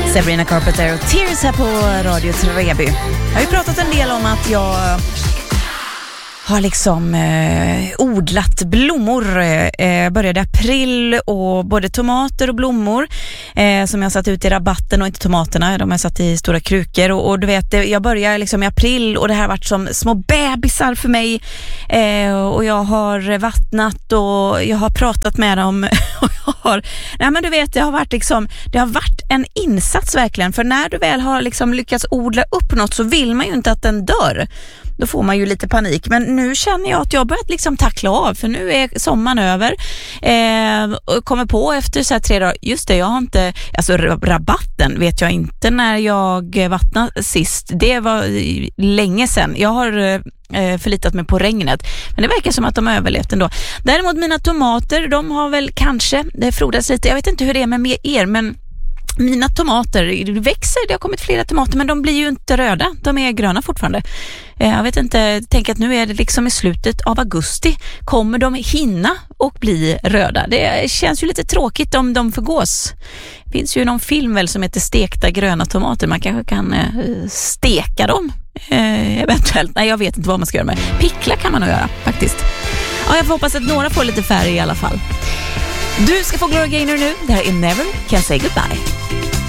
Sabrina Carpenter och Tears här på Radio Treby. Jag har ju pratat en del om att jag har liksom odlat blommor. Började i april och både tomater och blommor som jag satt ut i rabatten och inte tomaterna. De har jag satt i stora krukor och du vet, jag började liksom i april och det här har varit som små bebisar för mig. Och jag har vattnat och jag har pratat med dem och jag har, nej men du vet, det har varit en insats verkligen, för när du väl har liksom lyckats odla upp något så vill man ju inte att den dör. Då får man ju lite panik. Men nu känner jag att jag börjat liksom tackla av. För nu är sommaren över. Och kommer på efter så här 3 dagar. Just det, jag har inte... Alltså rabatten vet jag inte när jag vattnade sist. Det var länge sedan. Jag har förlitat mig på regnet. Men det verkar som att de har överlevt ändå. Däremot mina tomater, de har väl kanske... Det frodas lite. Jag vet inte hur det är med er, men... Mina tomater växer, det har kommit flera tomater, men de blir ju inte röda, de är gröna fortfarande. Jag vet inte, tänk att nu är det liksom i slutet av augusti, kommer de hinna och bli röda? Det känns ju lite tråkigt om de förgås. Det finns ju någon film väl som heter Stekta gröna tomater, man kanske kan steka dem eventuellt. Nej, jag vet inte vad man ska göra med. Pickla kan man nog göra faktiskt. Ja, jag får hoppas att några får lite färg i alla fall. Du ska få Gloria Gaynor nu. Det här är Never Can Say Goodbye.